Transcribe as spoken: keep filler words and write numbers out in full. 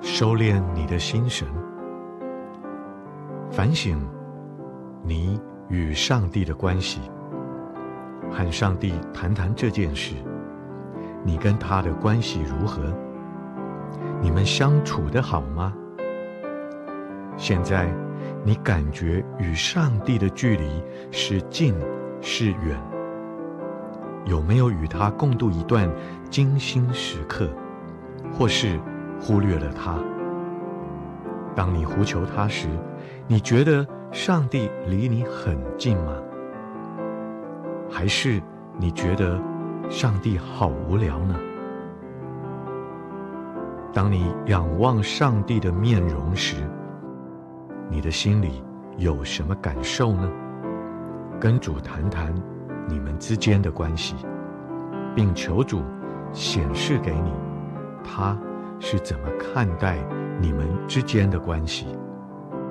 收敛你的心神，反省你与上帝的关系，和上帝谈谈这件事。你跟他的关系如何？你们相处得好吗？现在你感觉与上帝的距离是近是远？有没有与他共度一段精心时刻，或是忽略了他？当你呼求他时，你觉得上帝离你很近吗？还是你觉得上帝好无聊呢？当你仰望上帝的面容时，你的心里有什么感受呢？跟主谈谈你们之间的关系，并求主显示给你，他是怎么看待你们之间的关系。